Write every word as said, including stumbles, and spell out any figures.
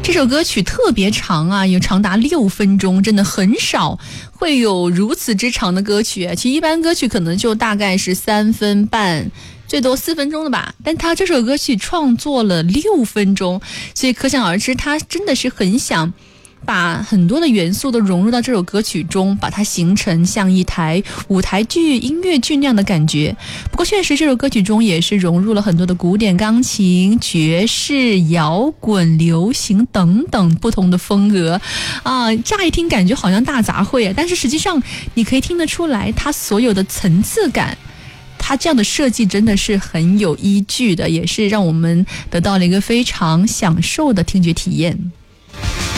这首歌曲特别长啊，有长达六分钟，真的很少会有如此之长的歌曲。其实一般歌曲可能就大概是三分半，最多四分钟的吧，但他这首歌曲创作了六分钟，所以可想而知，他真的是很想把很多的元素都融入到这首歌曲中，把它形成像一台舞台剧、音乐剧那样的感觉。不过确实这首歌曲中也是融入了很多的古典钢琴、爵士、摇滚、流行等等不同的风格啊，乍一听感觉好像大杂烩啊，但是实际上你可以听得出来它所有的层次感，它这样的设计真的是很有依据的，也是让我们得到了一个非常享受的听觉体验。